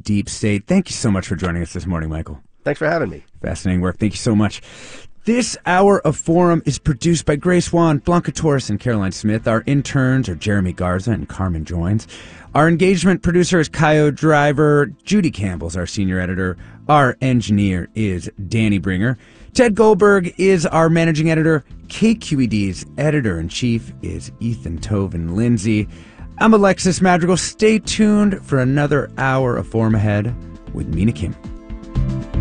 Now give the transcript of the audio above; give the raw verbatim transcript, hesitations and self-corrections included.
deep state. Thank you so much for joining us this morning, Michael. Thanks for having me. Fascinating work. Thank you so much. This hour of Forum is produced by Grace Wan, Blanca Torres, and Caroline Smith. Our interns are Jeremy Garza and Carmen Joins. Our engagement producer is Kyo Driver. Judy Campbell's our senior editor. Our engineer is Danny Bringer. Ted Goldberg is our managing editor. K Q E D's editor-in-chief is Ethan Toven Lindsay. I'm Alexis Madrigal. Stay tuned for another hour of Forum ahead with Mina Kim.